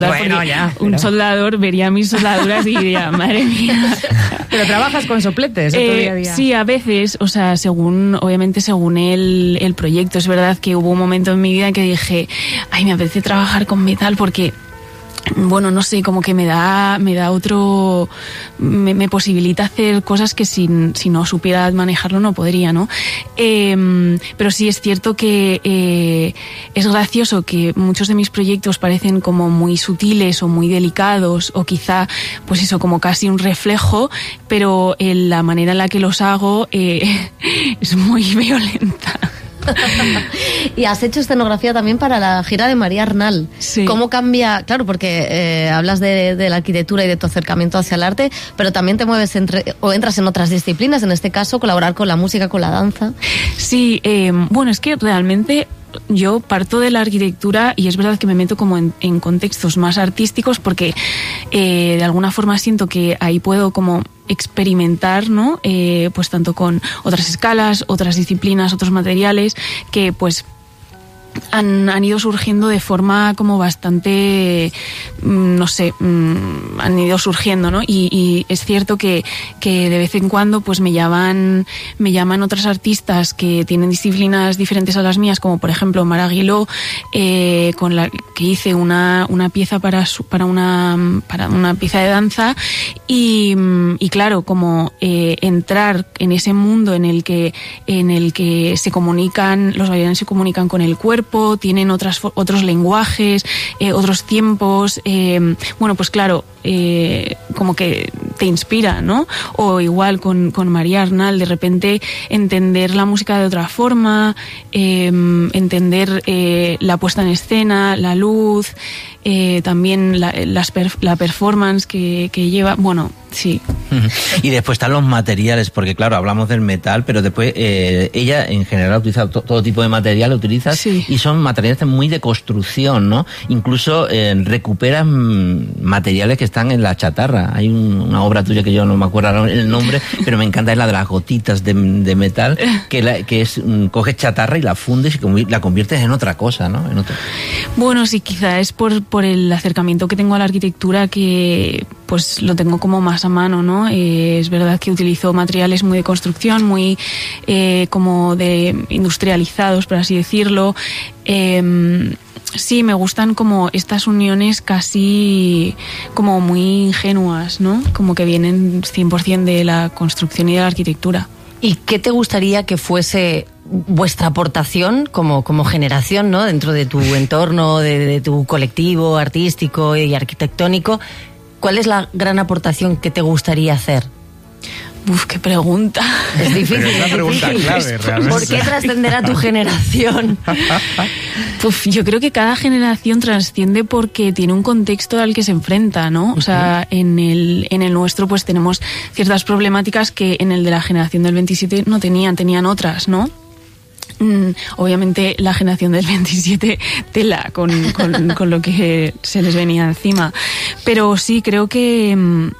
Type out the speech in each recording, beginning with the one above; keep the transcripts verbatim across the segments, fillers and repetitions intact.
Bueno, ya. Un pero... soldador vería mis soldaduras y diría, madre mía. Pero trabajas con sopletes en eh, tu día a día. Sí, a veces, o sea, según, obviamente según el, el proyecto. Es verdad que hubo un momento en mi vida en que dije, ay, me apetece trabajar con metal porque... Bueno, no sé, como que me da, me da otro, me, me posibilita hacer cosas que si, si no supiera manejarlo no podría, ¿no? Eh, pero sí es cierto que eh, es gracioso que muchos de mis proyectos parecen como muy sutiles o muy delicados o quizá, pues eso, como casi un reflejo, pero eh, la manera en la que los hago eh, es muy violenta. Y has hecho escenografía también para la gira de María Arnal. Sí. ¿Cómo cambia? Claro, porque eh, hablas de, de la arquitectura y de tu acercamiento hacia el arte, pero también te mueves entre, o entras en otras disciplinas, en este caso colaborar con la música, con la danza. Sí, eh, bueno, es que realmente yo parto de la arquitectura y es verdad que me meto como en, en contextos más artísticos porque eh, de alguna forma siento que ahí puedo como experimentar, ¿no? Eh, pues tanto con otras escalas, otras disciplinas, otros materiales que pues Han, han ido surgiendo de forma como bastante, no sé, han ido surgiendo, ¿no? Y, y es cierto que, que de vez en cuando pues me llaman, me llaman otras artistas que tienen disciplinas diferentes a las mías, como por ejemplo Mara Aguiló, eh, con la que hice una, una pieza para, su, para, una, para una pieza de danza y, y claro, como eh, entrar en ese mundo en el que, en el que se comunican, los bailarines se comunican con el cuerpo, tienen otras, otros lenguajes, eh, otros tiempos, eh, bueno, pues claro, eh, como que te inspira, ¿no? O igual con, con María Arnal, de repente entender la música de otra forma, eh, entender eh, la puesta en escena, la luz, eh, también la, las per, la performance que, que lleva, bueno, sí. Y después están los materiales, porque claro, hablamos del metal, pero después eh, ella en general ha utilizado to, todo tipo de material, utilizas, sí. Y son materiales muy de construcción, ¿no? Incluso eh, recuperas materiales que están en la chatarra. Hay un, una obra tuya que yo no me acuerdo el nombre, pero me encanta, es la de las gotitas de, de metal, que, la, que es, coges chatarra y la fundes y la conviertes en otra cosa, ¿no? En otro... Bueno, sí, quizá es por, por el acercamiento que tengo a la arquitectura que pues lo tengo como más a mano, ¿no? Eh, es verdad que utilizo materiales muy de construcción, muy eh, como de industrializados, por así decirlo. Eh, sí, me gustan como estas uniones casi como muy ingenuas, ¿no? Como que vienen cien por ciento de la construcción y de la arquitectura. ¿Y qué te gustaría que fuese vuestra aportación como, como generación, ¿no? Dentro de tu entorno, de, de tu colectivo artístico y arquitectónico? ¿Cuál es la gran aportación que te gustaría hacer? Uf, qué pregunta. Es difícil. Pero es una pregunta difícil. clave, realmente. ¿Por qué trascenderá tu generación? Uf, yo creo que cada generación trasciende porque tiene un contexto al que se enfrenta, ¿no? O sea, en el, en el nuestro pues tenemos ciertas problemáticas que en el de la generación del veintisiete no tenían, tenían otras, ¿no? Obviamente la generación del veintisiete tela con, con, con lo que se les venía encima, pero sí creo que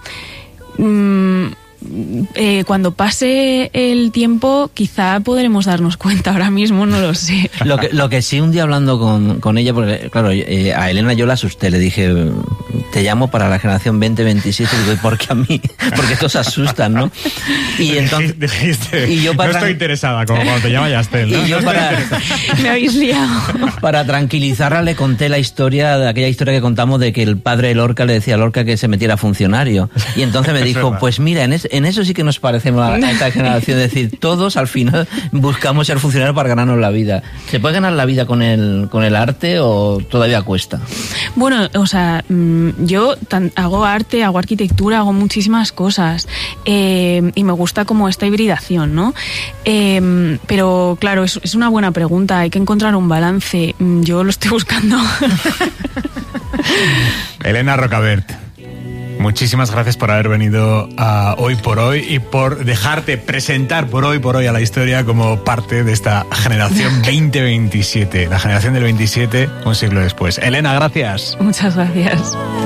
mmm, eh, cuando pase el tiempo quizá podremos darnos cuenta, ahora mismo no lo sé. Lo que, lo que sí, un día hablando con, con ella, porque claro, eh, a Elena yo la asusté, le dije, te llamo para la generación veinte veintisiete, digo, ¿y por qué a mí? Porque estos asustan, ¿no? Y entonces dijiste, y yo para, no estoy interesada, como cuando te llama Yastel, ¿no? Y yo no para, me habéis liado. Para tranquilizarla le conté la historia, de aquella historia que contamos de que el padre de Lorca le decía a Lorca que se metiera funcionario. Y entonces me dijo, pues mira, en, es, en eso sí que nos parecemos a esta generación, es decir, todos al final buscamos ser funcionarios para ganarnos la vida. ¿Se puede ganar la vida con el, con el arte o todavía cuesta? Bueno, o sea, yo tan, hago arte, hago arquitectura, hago muchísimas cosas eh, y me gusta como esta hibridación, ¿no? Eh, pero claro, es, es una buena pregunta, hay que encontrar un balance. Yo lo estoy buscando. Elena Rocabert, muchísimas gracias por haber venido a Hoy por Hoy y por dejarte presentar por hoy por hoy a la historia como parte de esta generación veinte veintisiete, la generación del veintisiete, un siglo después. Elena, gracias. Muchas gracias.